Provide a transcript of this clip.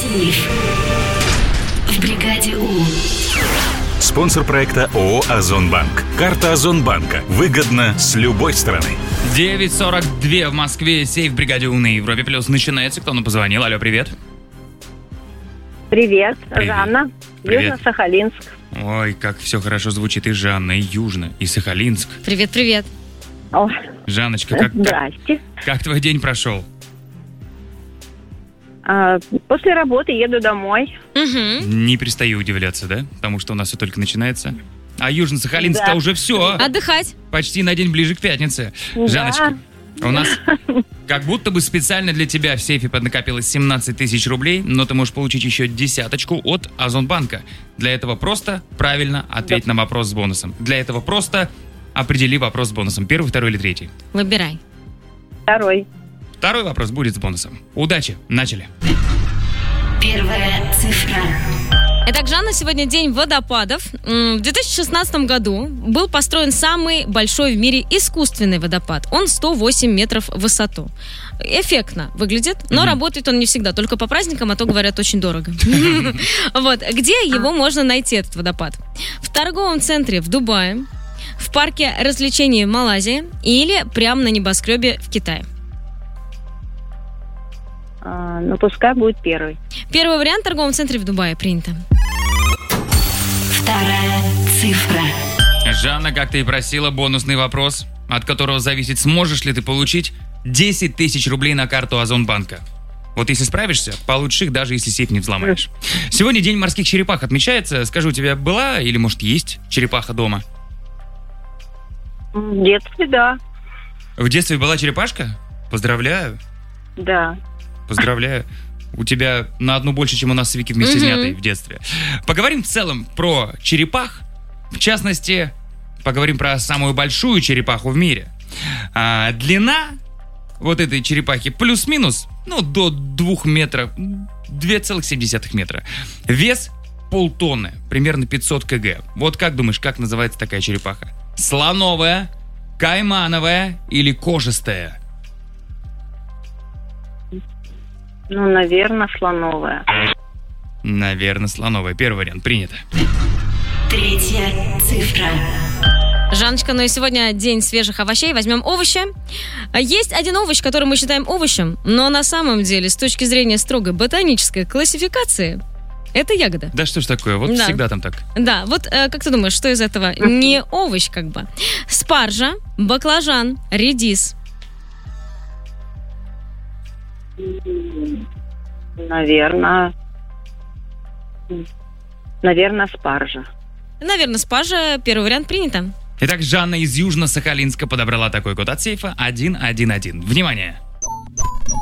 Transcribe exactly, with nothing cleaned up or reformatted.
Сейф в бригаде У. Спонсор проекта ООО «Озонбанк». Карта Озонбанка. Выгодно с любой стороны. девять сорок два в Москве. Сейф в бригаде У на Европе Плюс начинается. Кто нам позвонил? Алло, привет. Привет, Привет. Жанна. Привет. Южно-Сахалинск. Ой, как все хорошо звучит. И Жанна, и Южно, и Сахалинск. Привет, привет. О, Жанночка, как, как, здрасте. как твой день прошел? А, после работы еду домой. Угу. Не перестаю удивляться, да? Потому что у нас все только начинается. А Южно-Сахалинск-то Да. уже все. Отдыхать. Почти на день ближе к пятнице. Да. Жанночка, у нас как будто бы специально для тебя в сейфе поднакопилось семнадцать тысяч рублей, но ты можешь получить еще десяточку от Озонбанка. Для этого просто правильно ответь на вопрос с бонусом. Для этого просто определи вопрос с бонусом. Первый, второй или третий. Выбирай. Второй. Второй вопрос будет с бонусом. Удачи, начали. Первая цифра. Итак, Жанна, сегодня день водопадов. М, В две тысячи шестнадцатом году был построен самый большой в мире искусственный водопад. Он сто восемь метров в высоту. Эффектно выглядит, но Мгм. работает он не всегда, только по праздникам, а то, говорят, очень дорого. Вот. Где его можно найти, этот водопад? В торговом центре в Дубае, в парке развлечений в Малайзии или прямо на небоскребе в Китае? А, ну, пускай будет первый. Первый вариант в торговом центре в Дубае принято. Вторая цифра. Жанна, как ты и просила, бонусный вопрос, от которого зависит, сможешь ли ты получить десять тысяч рублей на карту Озонбанка. Вот если справишься, получишь их, даже если сейф не взломаешь. Сегодня день морских черепах отмечается. Скажи, у тебя была или, может, есть черепаха дома? В детстве, да. В детстве была черепашка? Поздравляю. Да. Поздравляю. У тебя на одну больше, чем у нас с Вики вместе Мгм. взятой в детстве. Поговорим в целом про черепах. В частности, поговорим про самую большую черепаху в мире. А, длина вот этой черепахи плюс-минус, ну, до двух метров, два целых семь десятых метра. Вес полтонны, примерно пятьсот килограмм. Вот как думаешь, как называется такая черепаха? Слоновая, каймановая или кожистая? Ну, наверное, слоновая. Наверное, слоновая. Первый вариант принято. Третья цифра. Жанночка, ну и сегодня день свежих овощей. Возьмем овощи. Есть один овощ, который мы считаем овощем, но на самом деле, с точки зрения строгой ботанической классификации, это ягода. Да что ж такое, вот Да. всегда там так. Да, вот э, как ты думаешь, что из этого не овощ как бы? Спаржа, баклажан, редис. Наверное. Наверное, спаржа. Наверное, спаржа. Первый вариант принято. Итак, Жанна из Южно-Сахалинска подобрала такой код от сейфа один один один. Внимание!